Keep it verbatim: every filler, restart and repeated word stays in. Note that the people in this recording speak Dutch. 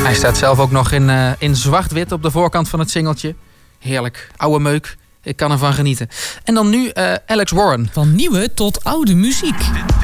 Hij staat zelf ook nog in, uh, in zwart-wit op de voorkant van het singeltje. Heerlijk, oude meuk. Ik kan ervan genieten. En dan nu uh, Alex Warren. Van nieuwe tot oude muziek.